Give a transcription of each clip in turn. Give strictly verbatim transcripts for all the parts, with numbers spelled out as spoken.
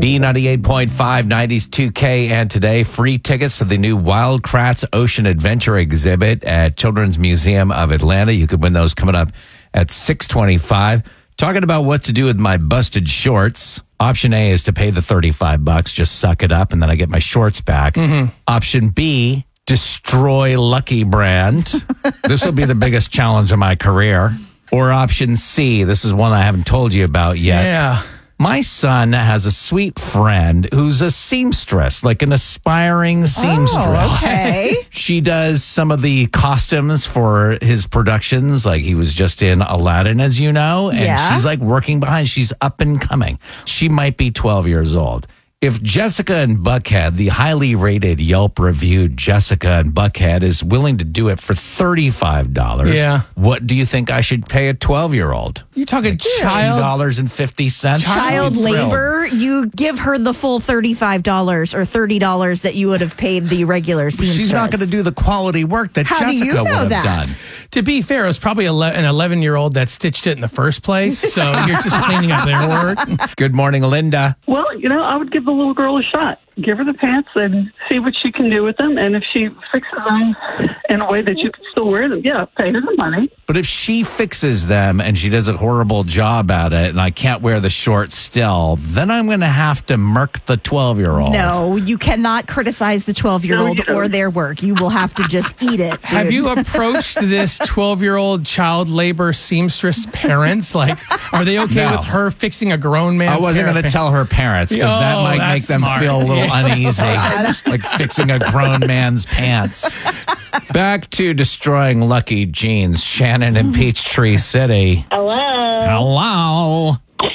B ninety-eight point five, nineties two K, and today, free tickets to the new Wild Kratts Ocean Adventure exhibit at Children's Museum of Atlanta. You could win those coming up at six twenty-five. Talking about what to do with my busted shorts. Option A is to pay the thirty-five bucks, just suck it up, and then I get my shorts back. Mm-hmm. Option B, destroy Lucky Brand. This will be the biggest challenge of my career. Or option C, this is one I haven't told you about yet. Yeah. My son has a sweet friend who's a seamstress, like an aspiring seamstress. Oh, okay. She does some of the costumes for his productions, like he was just in Aladdin, as you know, and Yeah. she's like working behind. She's up and coming. She might be twelve years old. If Jessica and Buckhead, the highly rated Yelp reviewed Jessica and Buckhead, is willing to do it for thirty-five dollars, Yeah. what do you think I should pay a twelve-year-old? You're talking two child. dollars and fifty cents. Child labor, you give her the full thirty-five dollars or thirty dollars that you would have paid the regular seamstress. She's not going to do the quality work that How do Jessica you know would have that? done. To be fair, it was probably ele- an eleven-year-old that stitched it in the first place, so you're just cleaning up their work. Good morning, Linda. Well, you know, I would give the little girl a shot. Give her the pants and see what she can do with them. And if she fixes them in a way that you can still wear them, yeah, pay her the money. But if she fixes them and she does a horrible job at it and I can't wear the shorts still, then I'm going to have to murk the twelve-year-old. No, you cannot criticize the twelve-year-old No, you don't. or their work. You will have to just eat it. Have dude. you approached this twelve-year-old child labor seamstress parents? Like, are they okay No. with her fixing a grown man's I wasn't pair going of to pants? tell her parents because that Oh, might make that's them smart. feel a little Yeah. uneasy, like fixing a grown man's pants. Back to destroying Lucky Jeans. Shannon in Peachtree City. Hello. Hello.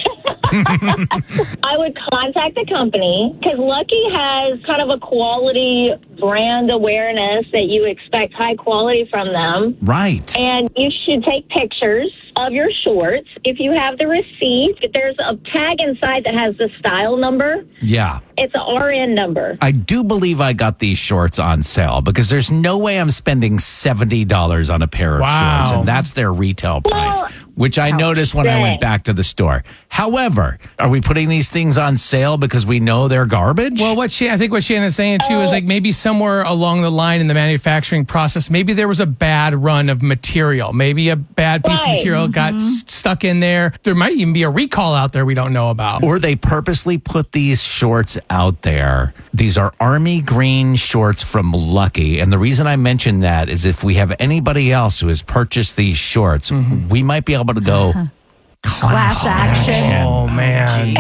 I would contact the company because Lucky has kind of a quality brand awareness that you expect high quality from them. Right. And you should take pictures of your shorts. If you have the receipt, if there's a tag inside that has the style number, Yeah. it's an R N number. I do believe I got these shorts on sale because there's no way I'm spending seventy dollars on a pair of Wow. shorts, and that's their retail price, Well, which I noticed when I went back to the store. However, are we putting these things on sale because we know they're garbage? Well, what she, I think what Shannon's saying too is like maybe somewhere along the line in the manufacturing process, maybe there was a bad run of material. Maybe a bad piece of Right. material got s- stuck in there. There might even be a recall out there we don't know about. or they purposely put these shorts out there. These are army green shorts from Lucky. And the reason I mention that is if we have anybody else who has purchased these shorts, we might be able to go Class action. Oh man.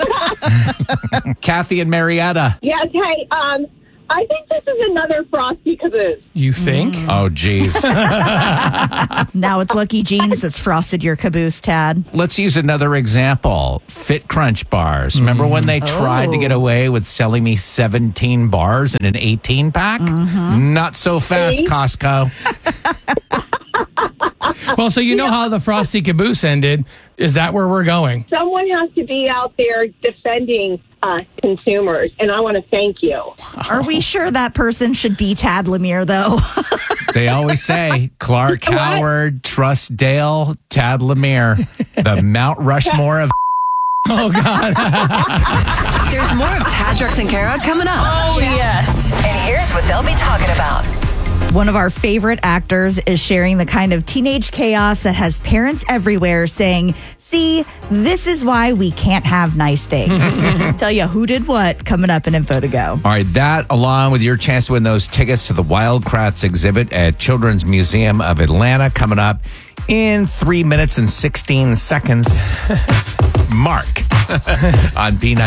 Kathy and Marietta. Yes, hey, um, I think this is another Frosty caboose. You think? Oh, geez. Now it's Lucky Jeans that's frosted your caboose, Tad. Let's use another example. Fit Crunch bars. Remember when they tried to get away with selling me seventeen bars in an eighteen pack? Not so fast, Costco. Well, so you know how the Frosty Caboose ended. Is that where we're going? Someone has to be out there defending uh, consumers, and I want to thank you. Are we sure that person should be Tad Lemire, though? They always say Clark Howard, Trust Dale, Tad Lemire, the Mount Rushmore of. Oh, God. There's more of Tad, Drex, and Kara coming up. Oh, yes. And here's what they'll be talking about. One of our favorite actors is sharing the kind of teenage chaos that has parents everywhere saying, see, this is why we can't have nice things. Tell you who did what coming up in Info to Go. All right, that along with your chance to win those tickets to the Wild Kratts exhibit at Children's Museum of Atlanta coming up in three minutes and sixteen seconds. Mark on B ninety-eight.